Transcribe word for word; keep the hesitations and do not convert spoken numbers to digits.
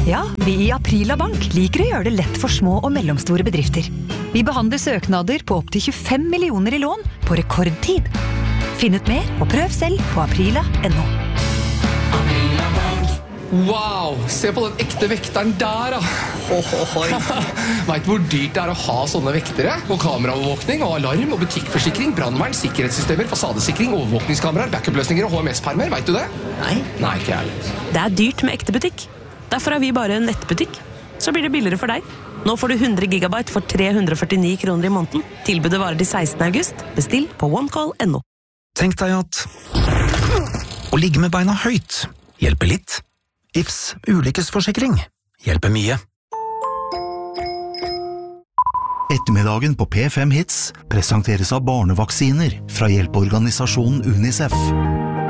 Ja, vi i Aprila Bank liker å gjøre det lett for små og mellomstore bedrifter. Vi behandler søknader på opp til tjuefem millioner i lån på rekordtid. Finn ut mer og prøv selv på aprila punktum no. Wow, se på den ekte vekteren der da. Vet du hvor dyrt det er å ha sånne vektere? Og kameraovervåkning, og alarm, og butikkforsikring, brandvern, sikkerhetssystemer, fasadesikring, overvåkningskameraer, backup-løsninger og H M S-permer, vet du det? Nei. Nei, ikke jeg. Det er dyrt med ekte butikk. Derfor har vi bare en nettbutikk. Så blir det billigere for deg. Nå får du hundre gigabyte for tre hundre og førtini kroner i måneden. Tilbudet varer til sekstende august. Bestill på onecall punktum no. Tenk deg at å ligge med beina høyt hjelper litt. I F S ulykkesforsikring hjelper mye. Ettermiddagen på P fem Hits presenteres av barnevaksiner fra hjelpeorganisasjonen UNICEF.